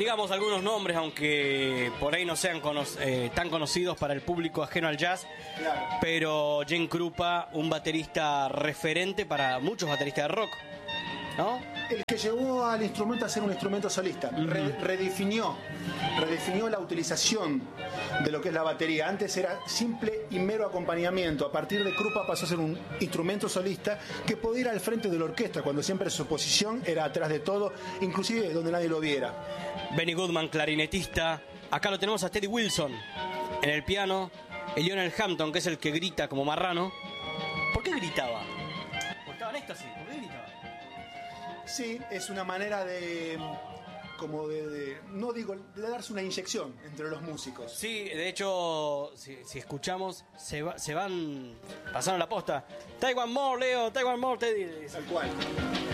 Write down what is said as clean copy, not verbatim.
Digamos algunos nombres, aunque por ahí no sean tan conocidos para el público ajeno al jazz, Claro. pero Gene Krupa, un baterista referente para muchos bateristas de rock, ¿no? El que llevó al instrumento a ser un instrumento solista. Redefinió la utilización de lo que es la batería. Antes era simple y mero acompañamiento. A partir de Krupa pasó a ser un instrumento solista que podía ir al frente de la orquesta, cuando siempre su posición era atrás de todo, inclusive donde nadie lo viera. Benny Goodman, clarinetista. Acá lo tenemos a Teddy Wilson en el piano. El Lionel Hampton, que es el que grita como marrano. ¿Por qué gritaba? Porque estaba en éxtasis. ¿Por qué gritaba? Sí, es una manera de no digo, de darse una inyección entre los músicos. Sí, de hecho, si escuchamos, se van pasando la posta. Take one more, Leo, take one more, Teddy. Tal cual.